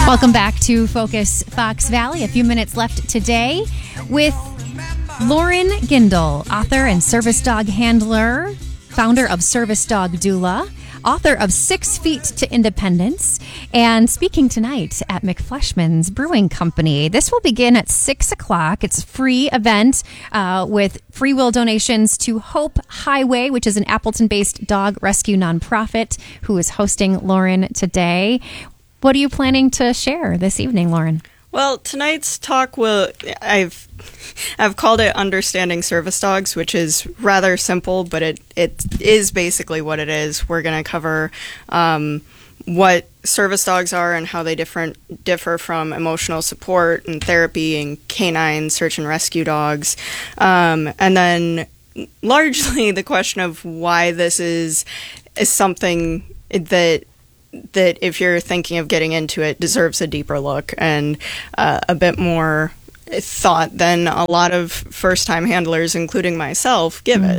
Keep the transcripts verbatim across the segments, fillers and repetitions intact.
Welcome back to Focus Fox Valley. A few minutes left today with Lauren Gindel, author and service dog handler, founder of Service Dog Doula, author of Six Feet to Independence, and speaking tonight at McFleshman's Brewing Company. This will begin at six o'clock. It's a free event uh, with free will donations to Hope Highway, which is an Appleton-based dog rescue nonprofit who is hosting Lauren today. What are you planning to share this evening, Lauren? Well, tonight's talk will, I've I've called it Understanding Service Dogs, which is rather simple, but it, it is basically what it is. We're going to cover um, what service dogs are and how they different differ from emotional support and therapy and canine search and rescue dogs. Um, and then largely the question of why this is is something that that if you're thinking of getting into it deserves a deeper look and uh, a bit more thought than a lot of first-time handlers, including myself, give mm. it.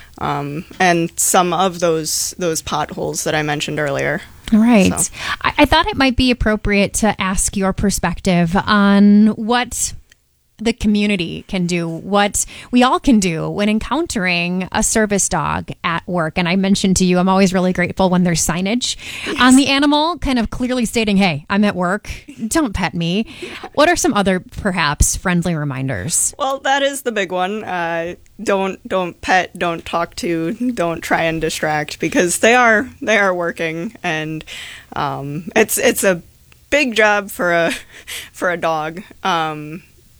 Um, and some of those those potholes that I mentioned earlier. Right. So. I, I thought it might be appropriate to ask your perspective on what the community can do, what we all can do when encountering a service dog at work. And I mentioned to you, I'm always really grateful when there's signage yes. on the animal, kind of clearly stating, hey, I'm at work, don't pet me. What are some other perhaps friendly reminders? Well, that is the big one. Uh, don't don't pet, don't talk to, don't try and distract, because they are they are working, and um, it's it's a big job for a for a dog. Um,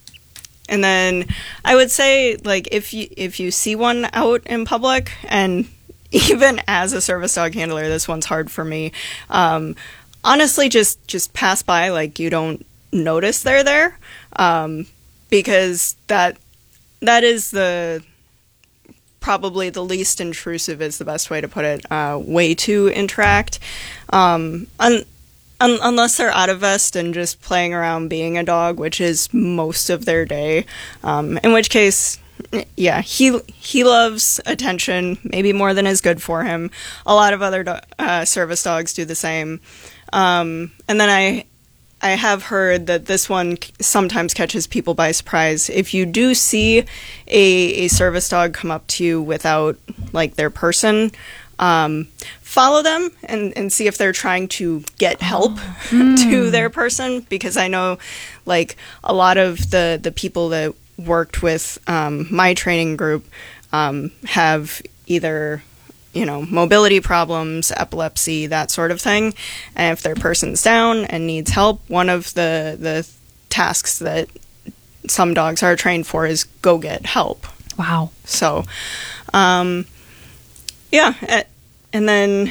And then I would say, like, if you if you see one out in public, and even as a service dog handler, this one's hard for me. Um, honestly, just just pass by like you don't notice they're there, um, because that that is the probably the least intrusive is the best way to put it. Uh, way to interact. Um, un- Un- unless they're out of vest and just playing around being a dog, which is most of their day. Um, in which case, yeah, he he loves attention, maybe more than is good for him. A lot of other do- uh, service dogs do the same. Um, and then I I have heard that this one sometimes catches people by surprise. If you do see a, a service dog come up to you without, like, their person, um, follow them and, and see if they're trying to get help oh. mm. to their person, because I know, like, a lot of the, the people that worked with um, my training group um, have either, you know, mobility problems, epilepsy, that sort of thing. And if their person's down and needs help, one of the, the tasks that some dogs are trained for is go get help. Wow. So, um... yeah, and then,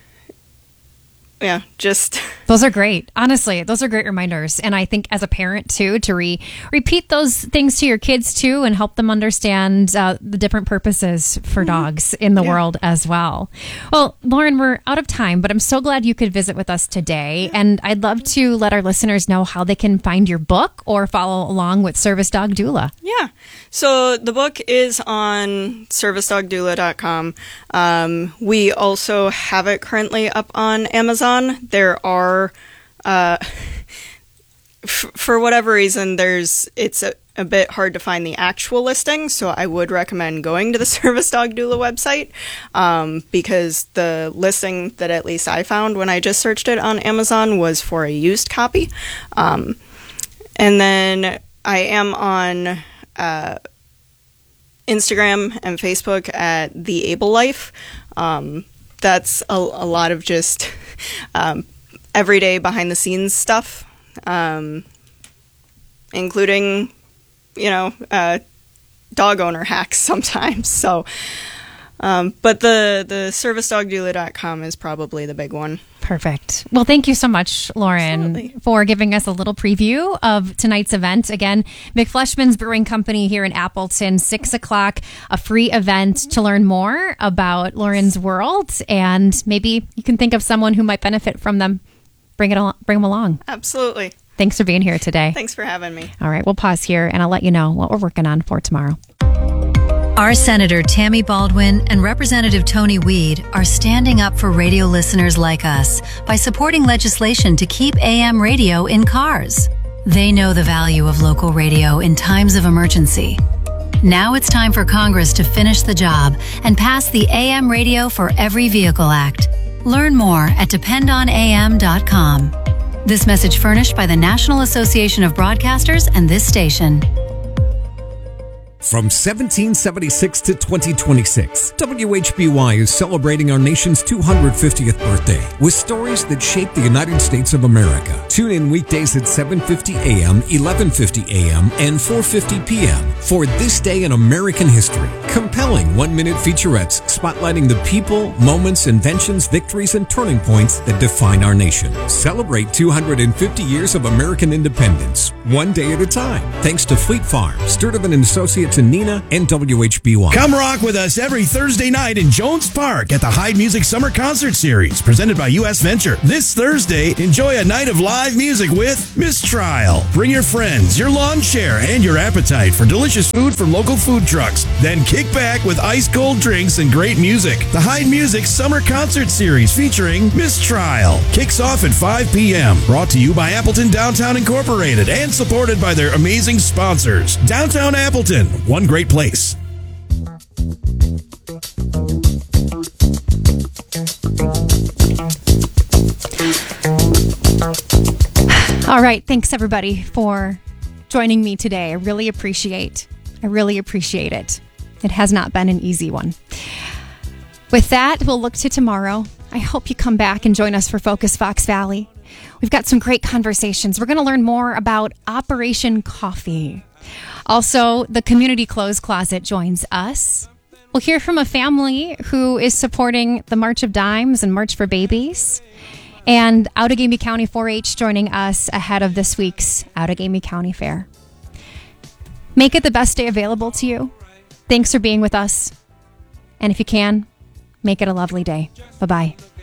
yeah, just... Those are great. Honestly, those are great reminders. And I think as a parent, too, to re- repeat those things to your kids, too, and help them understand uh, the different purposes for mm-hmm. dogs in the yeah. world as well. Well, Lauren, we're out of time, but I'm so glad you could visit with us today. Yeah. And I'd love to let our listeners know how they can find your book or follow along with Service Dog Doula. Yeah. So the book is on service dog doula dot com. Um, we also have it currently up on Amazon. There are Uh, f- for whatever reason, there's it's a, a bit hard to find the actual listing, so I would recommend going to the Service Dog Doula website, um, because the listing that at least I found when I just searched it on Amazon was for a used copy. Um, and then I am on uh, Instagram and Facebook at The Able Life. Um, that's a, a lot of just... Um, everyday behind the scenes stuff, um, including, you know, uh, dog owner hacks sometimes. So, um, but the, the service dog doula dot com is probably the big one. Perfect. Well, thank you so much, Lauren, Absolutely. for giving us a little preview of tonight's event. Again, McFleshman's Brewing Company here in Appleton, six o'clock, a free event to learn more about Lauren's world, and maybe you can think of someone who might benefit from them. Bring it along, bring them along. Absolutely. Thanks for being here today. Thanks for having me. All right, we'll pause here and I'll let you know what we're working on for tomorrow. Our Senator Tammy Baldwin and Representative Tony Weed are standing up for radio listeners like us by supporting legislation to keep A M radio in cars. They know the value of local radio in times of emergency. Now it's time for Congress to finish the job and pass the A M Radio for Every Vehicle Act. Learn more at depend on A M dot com. This message furnished by the National Association of Broadcasters and this station. From seventeen seventy-six to twenty twenty-six, W H B Y is celebrating our nation's two hundred fiftieth birthday with stories that shaped the United States of America. Tune in weekdays at seven fifty a.m., eleven fifty a.m., and four fifty p.m. for This Day in American History. Compelling one-minute featurettes spotlighting the people, moments, inventions, victories, and turning points that define our nation. Celebrate two hundred fifty years of American independence, one day at a time. Thanks to Fleet Farm, Sturtevant and Associates, and Nina, and W H B Y. Come rock with us every Thursday night in Jones Park at the Hyde Music Summer Concert Series, presented by U S Venture. This Thursday, enjoy a night of live music with Mistrial. Bring your friends, your lawn chair, and your appetite for delicious food from local food trucks. Then kick back with ice-cold drinks and great music. The Hyde Music Summer Concert Series featuring Mistrial kicks off at five p.m. Brought to you by Appleton Downtown Incorporated and supported by their amazing sponsors. Downtown Appleton, one great place. All right. Thanks, everybody, for joining me today. I really appreciate, I really appreciate it. It has not been an easy one. With that, we'll look to tomorrow. I hope you come back and join us for Focus Fox Valley. We've got some great conversations. We're going to learn more about Operation Coffee. Also, the Community Clothes Closet joins us. We'll hear from a family who is supporting the March of Dimes and March for Babies. And Outagamie County four H joining us ahead of this week's Outagamie County Fair. Make it the best day available to you. Thanks for being with us. And if you can, make it a lovely day. Bye-bye.